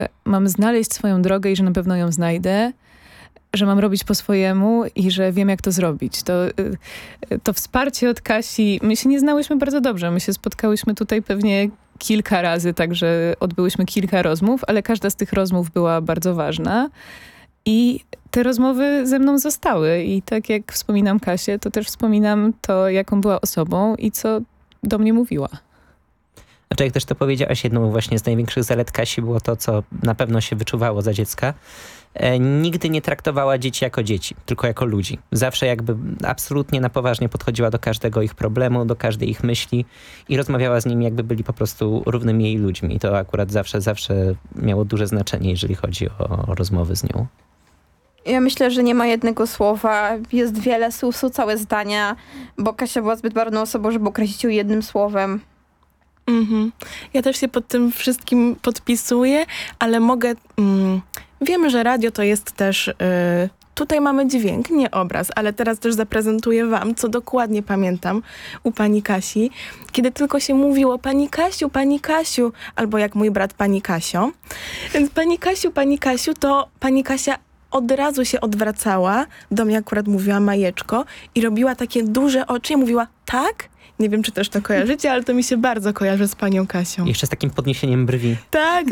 mam znaleźć swoją drogę i że na pewno ją znajdę, że mam robić po swojemu i że wiem, jak to zrobić. To wsparcie od Kasi, my się nie znałyśmy bardzo dobrze, my się spotkałyśmy tutaj pewnie kilka razy, także odbyłyśmy kilka rozmów, ale każda z tych rozmów była bardzo ważna i te rozmowy ze mną zostały i tak jak wspominam Kasię, to też wspominam to, jaką była osobą i co do mnie mówiła. Znaczy, jak też to powiedziałaś, jedną właśnie z największych zalet Kasi było to, co na pewno się wyczuwało za dziecka. Nigdy nie traktowała dzieci jako dzieci, tylko jako ludzi. Zawsze jakby absolutnie na poważnie podchodziła do każdego ich problemu, do każdej ich myśli i rozmawiała z nimi, jakby byli po prostu równymi jej ludźmi. I to akurat zawsze miało duże znaczenie, jeżeli chodzi o rozmowy z nią. Ja myślę, że nie ma jednego słowa, jest wiele słów, są całe zdania, bo Kasia była zbyt barwną osobą, żeby określić ją jednym słowem. Ja też się pod tym wszystkim podpisuję, ale mogę... Wiemy, że radio to jest też... Tutaj mamy dźwięk, nie obraz, ale teraz też zaprezentuję wam, co dokładnie pamiętam u pani Kasi. Kiedy tylko się mówiło Pani Kasiu, albo jak mój brat Pani Kasio. Więc Pani Kasiu, to Pani Kasia od razu się odwracała, do mnie akurat mówiła Majeczko i robiła takie duże oczy i mówiła tak? Nie wiem, czy też to kojarzycie, ale to mi się bardzo kojarzy z panią Kasią. Jeszcze z takim podniesieniem brwi. Tak.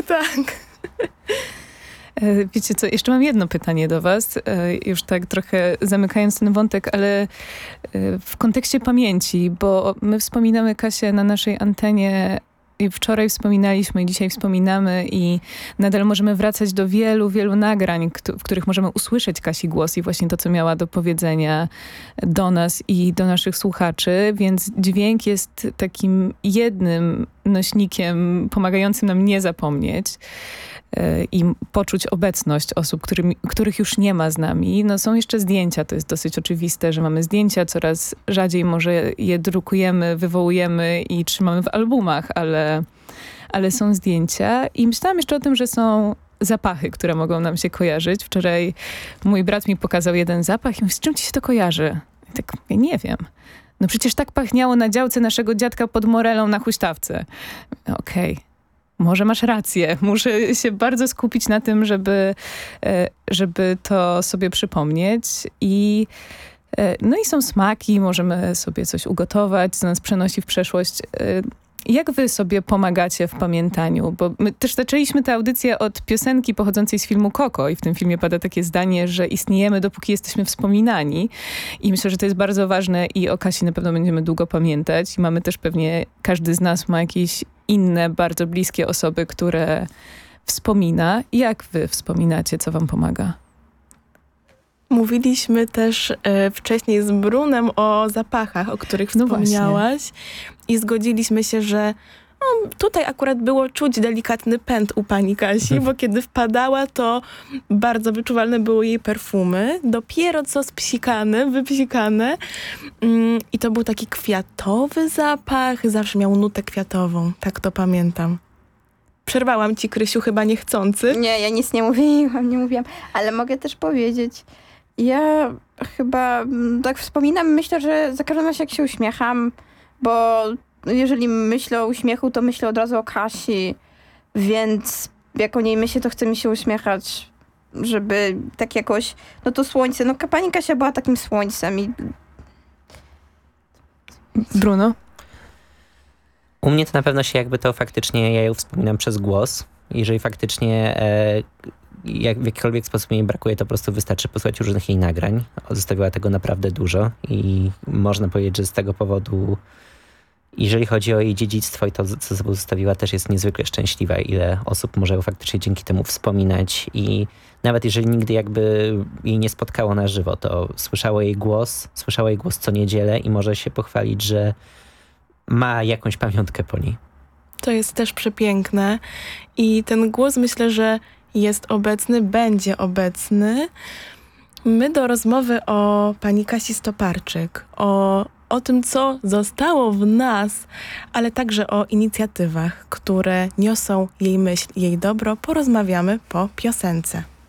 Wiecie co, jeszcze mam jedno pytanie do was, już tak trochę zamykając ten wątek, ale w kontekście pamięci, bo my wspominamy Kasię na naszej antenie i wczoraj wspominaliśmy i dzisiaj wspominamy i nadal możemy wracać do wielu, wielu nagrań, w których możemy usłyszeć Kasi głos i właśnie to, co miała do powiedzenia do nas i do naszych słuchaczy, więc dźwięk jest takim jednym nośnikiem pomagającym nam nie zapomnieć i poczuć obecność osób, których już nie ma z nami. No są jeszcze zdjęcia, to jest dosyć oczywiste, że mamy zdjęcia, coraz rzadziej może je drukujemy, wywołujemy i trzymamy w albumach, ale są zdjęcia i myślałam jeszcze o tym, że są zapachy, które mogą nam się kojarzyć. Wczoraj mój brat mi pokazał jeden zapach i mówi, z czym ci się to kojarzy? I tak, ja nie wiem. No przecież tak pachniało na działce naszego dziadka pod Morelą na huśtawce. Okej. Może masz rację. Muszę się bardzo skupić na tym, żeby to sobie przypomnieć. No i są smaki, możemy sobie coś ugotować, co nas przenosi w przeszłość. Jak wy sobie pomagacie w pamiętaniu? Bo my też zaczęliśmy tę audycję od piosenki pochodzącej z filmu Koko i w tym filmie pada takie zdanie, że istniejemy, dopóki jesteśmy wspominani. I myślę, że to jest bardzo ważne i o Kasi na pewno będziemy długo pamiętać. I mamy też pewnie, każdy z nas ma jakieś inne, bardzo bliskie osoby, które wspomina. Jak wy wspominacie, co wam pomaga? Mówiliśmy też wcześniej z Brunem o zapachach, o których wspomniałaś i zgodziliśmy się, że tutaj akurat było czuć delikatny pęd u pani Kasi, bo kiedy wpadała, to bardzo wyczuwalne były jej perfumy. Dopiero co wypsikane. I to był taki kwiatowy zapach. Zawsze miał nutę kwiatową. Tak to pamiętam. Przerwałam ci, Krysiu, chyba niechcący. Nie, ja nic nie mówiłam, ale mogę też powiedzieć, ja chyba tak wspominam, myślę, że za każdym razem jak się uśmiecham, bo jeżeli myślę o uśmiechu, to myślę od razu o Kasi, więc jak o niej myślę, to chce mi się uśmiechać, żeby tak jakoś, no to słońce, no pani Kasia była takim słońcem i... Bruno? U mnie to na pewno się jakby to faktycznie, ja ją wspominam przez głos. Jeżeli faktycznie w jakikolwiek sposób jej brakuje, to po prostu wystarczy posłuchać różnych jej nagrań. Zostawiła tego naprawdę dużo i można powiedzieć, że z tego powodu, jeżeli chodzi o jej dziedzictwo i to, co sobą zostawiła, też jest niezwykle szczęśliwa, ile osób może ją faktycznie dzięki temu wspominać i nawet jeżeli nigdy jakby jej nie spotkało na żywo, to słyszało jej głos co niedzielę i może się pochwalić, że ma jakąś pamiątkę po niej. To jest też przepiękne i ten głos myślę, że jest obecny, będzie obecny. My do rozmowy o pani Kasi Stoparczyk, o tym, co zostało w nas, ale także o inicjatywach, które niosą jej myśl, jej dobro, porozmawiamy po piosence.